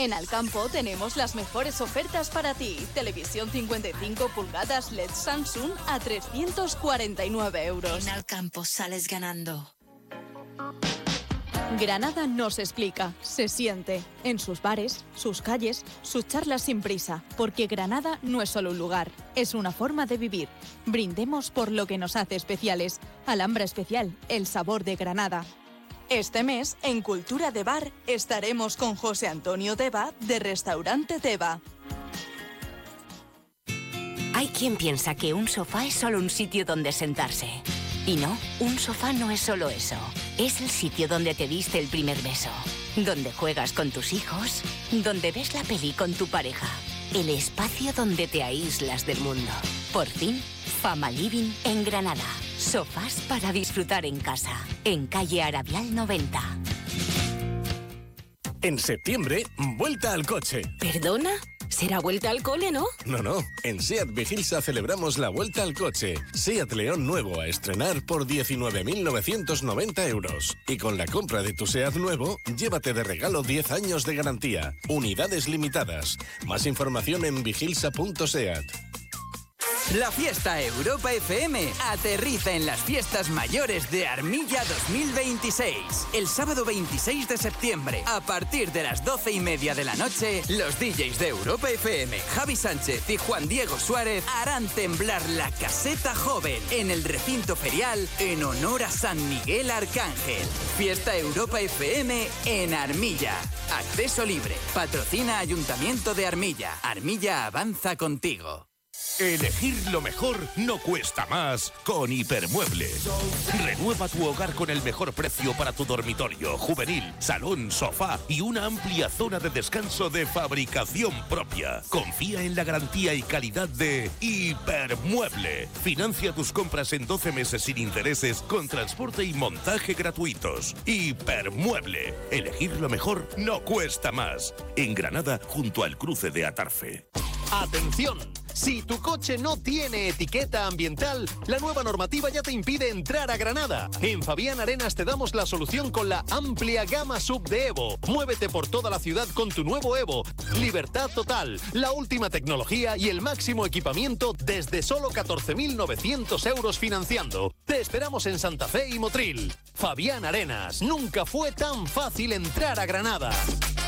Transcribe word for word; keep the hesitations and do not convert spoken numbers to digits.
En Alcampo tenemos las mejores ofertas para ti. Televisión cincuenta y cinco pulgadas L E D Samsung a trescientos cuarenta y nueve euros. En Alcampo sales ganando. Granada nos explica, se siente, en sus bares, sus calles, sus charlas sin prisa, porque Granada no es solo un lugar, es una forma de vivir. Brindemos por lo que nos hace especiales. Alhambra Especial, el sabor de Granada. Este mes, en Cultura de Bar, estaremos con José Antonio Deva, de Restaurante Deva. Hay quien piensa que un sofá es solo un sitio donde sentarse. Y no, un sofá no es solo eso. Es el sitio donde te diste el primer beso, donde juegas con tus hijos, donde ves la peli con tu pareja. El espacio donde te aíslas del mundo. Por fin, Fama Living en Granada. Sofás para disfrutar en casa. En calle Arabial noventa. En septiembre, vuelta al coche. ¿Perdona? Será vuelta al cole, ¿no? No, no. En SEAT Vigilsa celebramos la vuelta al coche. SEAT León nuevo a estrenar por diecinueve mil novecientos noventa euros. Y con la compra de tu SEAT nuevo, llévate de regalo diez años de garantía. Unidades limitadas. Más información en vigilsa punto seat. La fiesta Europa F M aterriza en las fiestas mayores de Armilla dos mil veintiséis. El sábado veintiséis de septiembre, a partir de las doce y media de la noche, los D Js de Europa F M, Javi Sánchez y Juan Diego Suárez, harán temblar la caseta joven en el recinto ferial en honor a San Miguel Arcángel. Fiesta Europa F M en Armilla. Acceso libre. Patrocina Ayuntamiento de Armilla. Armilla avanza contigo. Elegir lo mejor no cuesta más con Hipermueble. Renueva tu hogar con el mejor precio para tu dormitorio, juvenil, salón, sofá y una amplia zona de descanso de fabricación propia. Confía en la garantía y calidad de Hipermueble. Financia tus compras en doce meses sin intereses con transporte y montaje gratuitos. Hipermueble. Elegir lo mejor no cuesta más. En Granada, junto al cruce de Atarfe. ¡Atención! Si tu coche no tiene etiqueta ambiental, la nueva normativa ya te impide entrar a Granada. En Fabián Arenas te damos la solución con la amplia gama sub de Evo. Muévete por toda la ciudad con tu nuevo Evo. Libertad total, la última tecnología y el máximo equipamiento desde solo catorce mil novecientos euros financiando. Te esperamos en Santa Fe y Motril. Fabián Arenas, nunca fue tan fácil entrar a Granada.